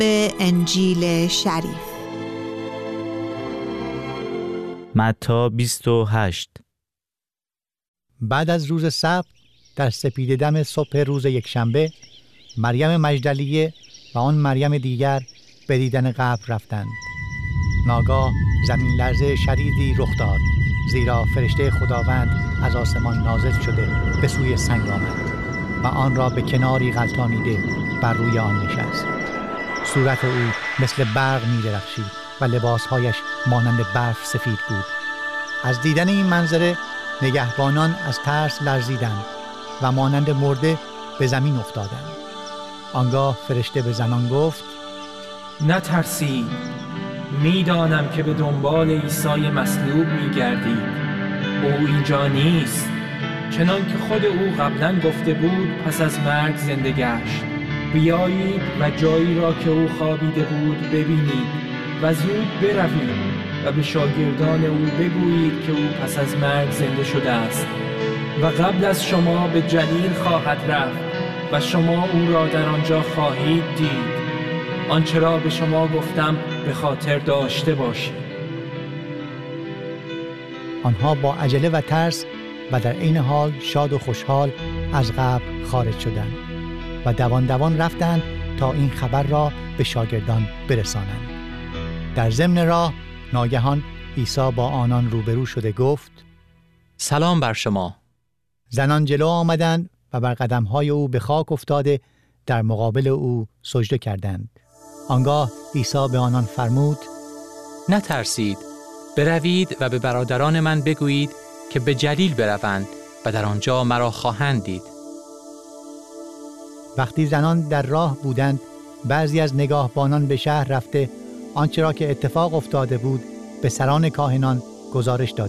به انجیل شریف. متی 28. بعد از روز سبت در سپیده‌دم صبح روز یکشنبه، مریم مجدلیه و آن مریم دیگر به دیدن قبر رفتند. ناگاه زمین لرزه شدیدی رخ داد، زیرا فرشته خداوند از آسمان نازل شده به سوی سنگ آمد و آن را به کناری غلطانیده بر روی آن نشست. صورت او مثل برق می درخشید و لباسهایش مانند برف سفید بود. از دیدن این منظره نگهبانان از ترس لرزیدند و مانند مرده به زمین افتادند. آنگاه فرشته به زنان گفت: نترسید، میدانم که به دنبال عیسی مصلوب میگردید. او اینجا نیست، چنان که خود او قبلا گفته بود پس از مرگ زنده گشت. بیایید و جایی را که او خوابیده بود ببینید و زود بروید و به شاگردان او بگویید که او پس از مرگ زنده شده است و قبل از شما به جلیل خواهد رفت و شما او را در آنجا خواهید دید. آنچه را به شما گفتم به خاطر داشته باشید. آنها با عجله و ترس و در عین حال شاد و خوشحال از قبر خارج شدند و دوان دوان رفتند تا این خبر را به شاگردان برسانند. در ضمن راه ناگهان عیسی با آنان روبرو شده گفت: سلام بر شما. زنان جلو آمدند و بر قدم‌های او به خاک افتاده در مقابل او سجده کردند. آنگاه عیسی به آنان فرمود: نترسید، بروید و به برادران من بگویید که به جلیل بروند و در آنجا مرا خواهند دید. وقتی زنان در راه بودند، بعضی از نگاهبانان به شهر رفته آنچه را که اتفاق افتاده بود به سران کاهنان گزارش دادند.